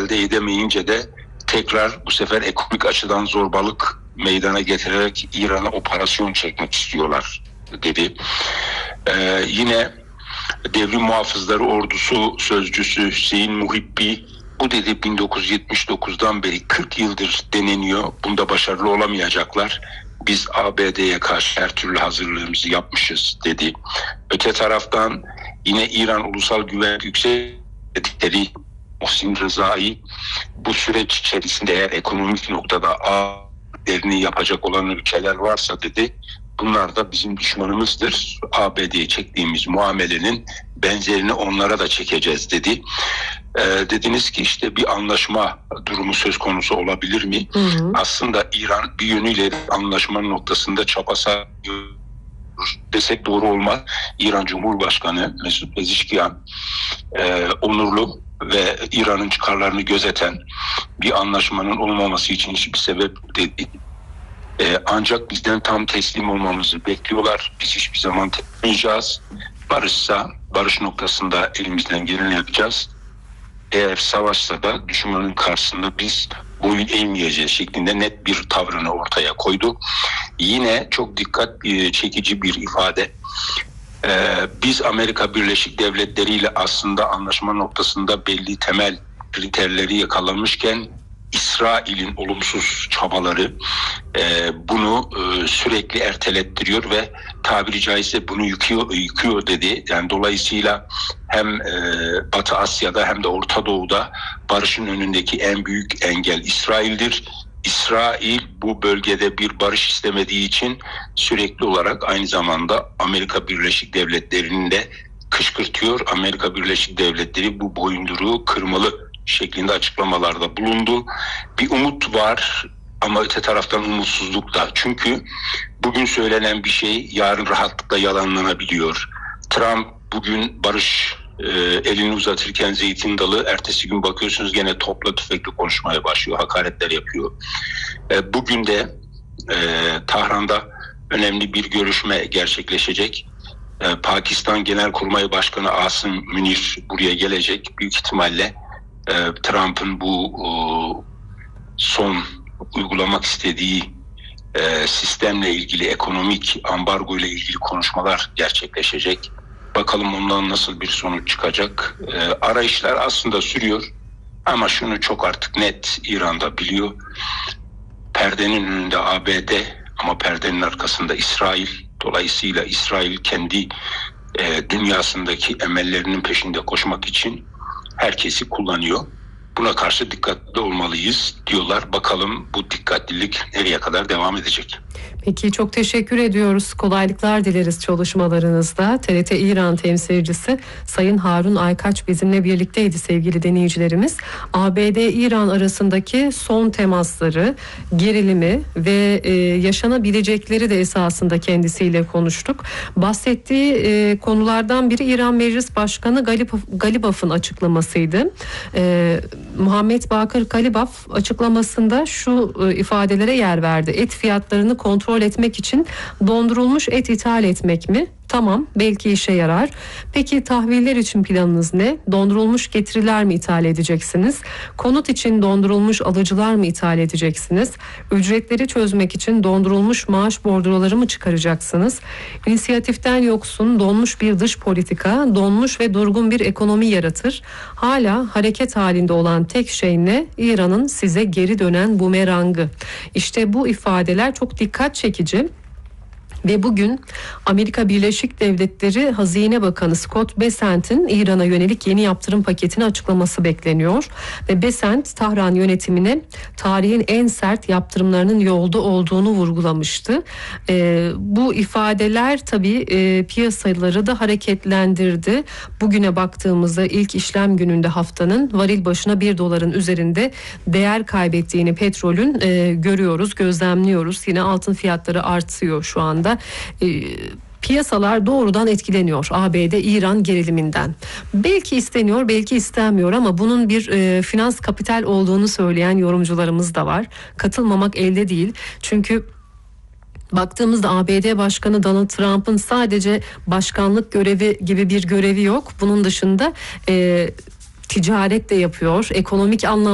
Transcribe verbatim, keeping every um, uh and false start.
elde edemeyince de tekrar bu sefer ekonomik açıdan zorbalık meydana getirerek İran'a operasyon çekmek istiyorlar dedi. Ee, yine Devrim Muhafızları Ordusu Sözcüsü Hüseyin Muhibbi, bu dedi bin dokuz yüz yetmiş dokuzdan beri kırk yıldır deneniyor. Bunda başarılı olamayacaklar. Biz A B D'ye karşı her türlü hazırlığımızı yapmışız dedi. Öte taraftan yine İran Ulusal Güvenlik Yüksek Dedikleri Muhsin Rızai, bu süreç içerisinde eğer ekonomik noktada A.lerini yapacak olan ülkeler varsa dedi, bunlar da bizim düşmanımızdır. A B D'ye çektiğimiz muamelenin benzerini onlara da çekeceğiz dedi. Ee, dediniz ki işte bir anlaşma durumu söz konusu olabilir mi? Hı hı. Aslında İran bir yönüyle anlaşma noktasında çabasa desek doğru olmaz. İran Cumhurbaşkanı Mesut Pezeshkian e, onurlu ve İran'ın çıkarlarını gözeten bir anlaşmanın olmaması için hiçbir sebep dedi. E, ancak bizden tam teslim olmamızı bekliyorlar. Biz hiçbir zaman teslim. Barışsa, barış noktasında elimizden geleni yapacağız. Eğer savaşsa da düşmanın karşısında biz boyun eğmeyeceğiz şeklinde net bir tavrını ortaya koydu. Yine çok dikkat çekici bir ifade. Ee, biz Amerika Birleşik Devletleri ile aslında anlaşma noktasında belli temel kriterleri yakalamışken İsrail'in olumsuz çabaları e, bunu e, sürekli ertelettiriyor ve tabiri caizse bunu yıkıyor, yıkıyor dedi. Yani dolayısıyla hem e, Batı Asya'da hem de Orta Doğu'da barışın önündeki en büyük engel İsrail'dir. İsrail bu bölgede bir barış istemediği için sürekli olarak aynı zamanda Amerika Birleşik Devletleri'ni de kışkırtıyor. Amerika Birleşik Devletleri bu boyunduruğu kırmalı şeklinde açıklamalarda bulundu. Bir umut var ama öte taraftan umutsuzluk da. Çünkü bugün söylenen bir şey yarın rahatlıkla yalanlanabiliyor. Trump bugün barış e, elini uzatırken zeytin dalı, ertesi gün bakıyorsunuz gene topla tüfekle konuşmaya başlıyor, hakaretler yapıyor. E, bugün de e, Tahran'da önemli bir görüşme gerçekleşecek. E, Pakistan Genelkurmay Başkanı Asım Münir buraya gelecek. Büyük ihtimalle Trump'ın bu son uygulamak istediği sistemle ilgili, ekonomik ambargo ile ilgili konuşmalar gerçekleşecek. Bakalım ondan nasıl bir sonuç çıkacak. Arayışlar aslında sürüyor ama şunu çok artık net İran'da biliyor. Perdenin önünde A B D ama perdenin arkasında İsrail. Dolayısıyla İsrail kendi dünyasındaki emellerinin peşinde koşmak için herkesi kullanıyor. Buna karşı dikkatli olmalıyız diyorlar. Bakalım bu dikkatlilik nereye kadar devam edecek? Peki, çok teşekkür ediyoruz. Kolaylıklar dileriz çalışmalarınızda. T R T İran temsilcisi Sayın Harun Aykaç bizimle birlikteydi sevgili dinleyicilerimiz. A B D-İran arasındaki son temasları, gerilimi ve e, yaşanabilecekleri de esasında kendisiyle konuştuk. Bahsettiği e, konulardan biri İran Meclis Başkanı Galip, Galibaf'ın açıklamasıydı. E, Muhammed Bakır Galibaf açıklamasında şu e, ifadelere yer verdi. Et fiyatlarını kontrol etmek için dondurulmuş et ithal etmek mi? Tamam, belki işe yarar. Peki tahviller için planınız ne? Dondurulmuş getiriler mi ithal edeceksiniz? Konut için dondurulmuş alıcılar mı ithal edeceksiniz? Ücretleri çözmek için dondurulmuş maaş bordroları mı çıkaracaksınız? İnisiyatiften yoksun, donmuş bir dış politika, donmuş ve durgun bir ekonomi yaratır. Hala hareket halinde olan tek şey ne? İran'ın size geri dönen bumerangı. İşte bu ifadeler çok dikkat çekici. Ve bugün Amerika Birleşik Devletleri Hazine Bakanı Scott Bessent'in İran'a yönelik yeni yaptırım paketini açıklaması bekleniyor. Ve Bessent, Tahran yönetimine tarihin en sert yaptırımlarının yolda olduğunu vurgulamıştı. E, bu ifadeler tabii e, piyasaları da hareketlendirdi. Bugüne baktığımızda ilk işlem gününde haftanın varil başına bir doların üzerinde değer kaybettiğini petrolün e, görüyoruz, gözlemliyoruz. Yine altın fiyatları artıyor şu anda. E, piyasalar doğrudan etkileniyor A B D-İran geriliminden. Belki isteniyor, belki istenmiyor ama bunun bir e, finans kapital olduğunu söyleyen yorumcularımız da var. Katılmamak elde değil. Çünkü baktığımızda A B D Başkanı Donald Trump'ın sadece başkanlık görevi gibi bir görevi yok. Bunun dışında e, ticaret de yapıyor. Ekonomik anlamda